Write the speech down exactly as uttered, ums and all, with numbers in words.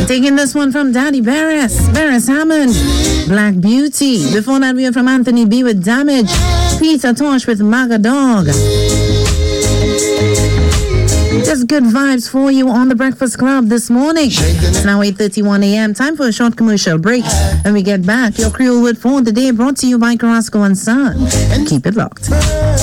Taking this one from Daddy Barris, Barris Hammond, Black Beauty. Before that, we heard from Anthony B with Damage, Peter Tosh with Magadog. Just good vibes for you on the Breakfast Club this morning. It's now eight thirty-one a.m. Time for a short commercial break. When we get back, your Creole word for the day brought to you by Carrasco and Son. Keep it locked.